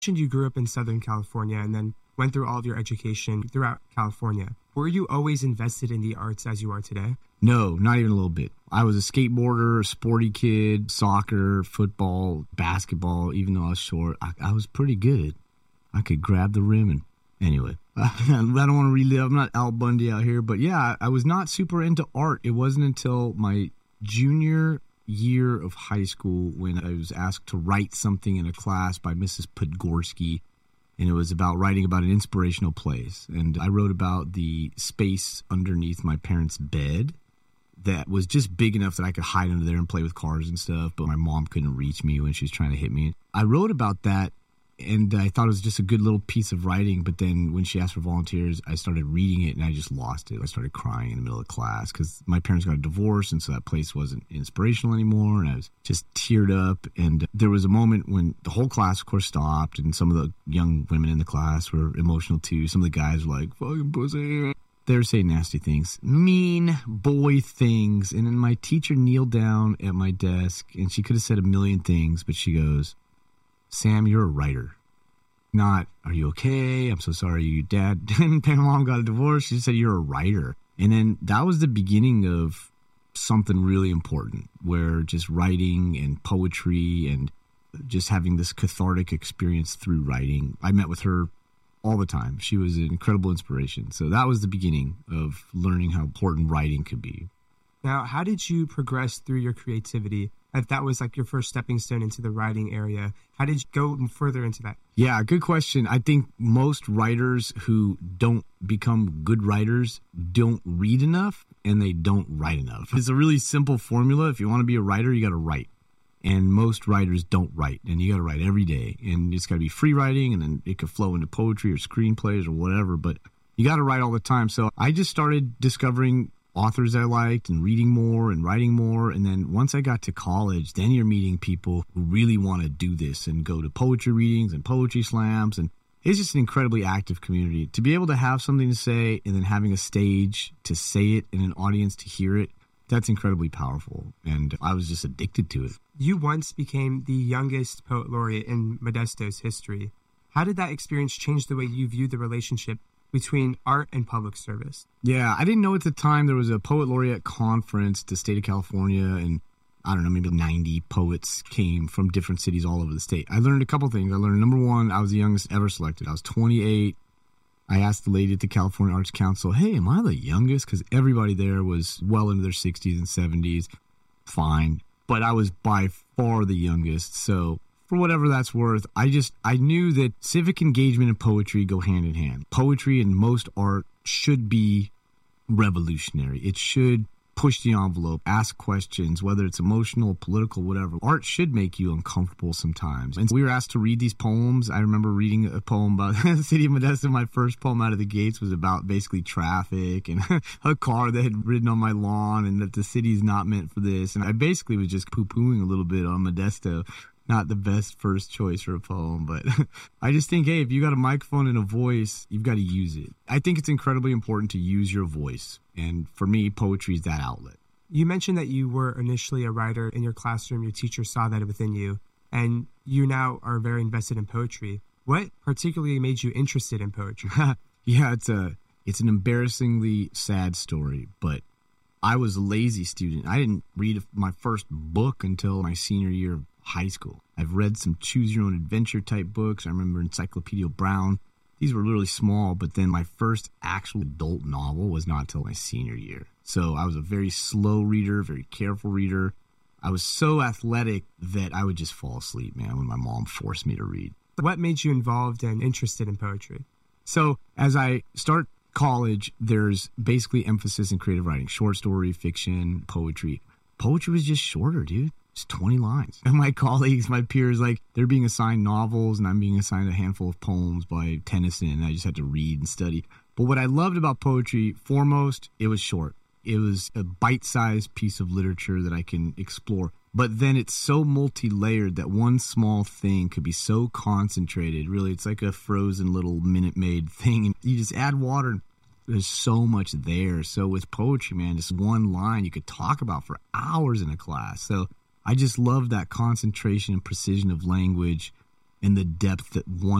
mentioned you grew up in Southern California and then went through all of your education throughout California. Were you always invested in the arts as you are today? No, not even a little bit. I was a skateboarder, a sporty kid, soccer, football, basketball. Even though I was short, I was pretty good. I could grab the rim and anyway. I don't want to relive. I'm not Al Bundy out here. But yeah, I was not super into art. It wasn't until my junior year of high school when I was asked to write something in a class by Mrs. Podgorski. And it was about writing about an inspirational place. And I wrote about the space underneath my parents' bed that was just big enough that I could hide under there and play with cars and stuff. But my mom couldn't reach me when she was trying to hit me. I wrote about that, and I thought it was just a good little piece of writing. But then when she asked for volunteers, I started reading it, and I just lost it. I started crying in the middle of class because my parents got a divorce, and so that place wasn't inspirational anymore. And I was just teared up. And there was a moment when the whole class, of course, stopped, and some of the young women in the class were emotional too. Some of the guys were like, "Fucking pussy." They were saying nasty things, mean boy things. And then my teacher kneeled down at my desk, and she could have said a million things, but she goes, "Sam, you're a writer." Not, "Are you okay? I'm so sorry your dad and mom got a divorce." She said, "You're a writer." And then that was the beginning of something really important, where just writing and poetry and just having this cathartic experience through writing. I met with her all the time. She was an incredible inspiration. So that was the beginning of learning how important writing could be. Now, how did you progress through your creativity? If that was like your first stepping stone into the writing area, how did you go further into that? Yeah, good question. I think most writers who don't become good writers don't read enough and they don't write enough. It's a really simple formula. If you want to be a writer, you got to write. And most writers don't write, and you got to write every day. And it's got to be free writing, and then it could flow into poetry or screenplays or whatever, but you got to write all the time. So I just started discovering authors I liked and reading more and writing more. And then once I got to college, then you're meeting people who really want to do this and go to poetry readings and poetry slams. And it's just an incredibly active community. To be able to have something to say and then having a stage to say it and an audience to hear it, that's incredibly powerful. And I was just addicted to it. You once became the youngest poet laureate in Modesto's history. How did that experience change the way you view the relationship between art and public service? Yeah, I didn't know at the time there was a poet laureate conference, the state of California, and I don't know, maybe 90 poets came from different cities all over the state. I learned a couple things. I learned, number one, I was the youngest ever selected. I was 28. I asked the lady at the California Arts Council, "Hey, am I the youngest?" Because everybody there was well into their 60s and 70s. Fine. But I was by far the youngest. So for whatever that's worth, I knew that civic engagement and poetry go hand in hand. Poetry and most art should be revolutionary. It should push the envelope, ask questions, whether it's emotional, political, whatever. Art should make you uncomfortable sometimes. And we were asked to read these poems. I remember reading a poem about the city of Modesto. My first poem out of the gates was about basically traffic and a car that had ridden on my lawn and that the city's not meant for this. And I basically was just poo-pooing a little bit on Modesto. Not the best first choice for a poem, but I just think, hey, if you got a microphone and a voice, you've got to use it. I think it's incredibly important to use your voice. And for me, poetry is that outlet. You mentioned that you were initially a writer in your classroom. Your teacher saw that within you, and you now are very invested in poetry. What particularly made you interested in poetry? Yeah, it's an embarrassingly sad story, but I was a lazy student. I didn't read my first book until my senior year of high school. I've read some choose your own adventure type books. I remember Encyclopedia Brown. These were really small, but then my first actual adult novel was not until my senior year. So I was a very slow reader, very careful reader. I was so athletic that I would just fall asleep, man, when my mom forced me to read. What made you involved and interested in poetry? So as I start college, there's basically emphasis in creative writing, short story, fiction, poetry. Poetry was just shorter, dude. It's 20 lines. And my colleagues, my peers, like, they're being assigned novels and I'm being assigned a handful of poems by Tennyson. And I just had to read and study. But what I loved about poetry, foremost, it was short. It was a bite-sized piece of literature that I can explore. But then it's so multi-layered that one small thing could be so concentrated. Really, it's like a frozen little Minute Maid thing. And you just add water and there's so much there. So with poetry, man, just one line you could talk about for hours in a class. So I just love that concentration and precision of language. and the depth that one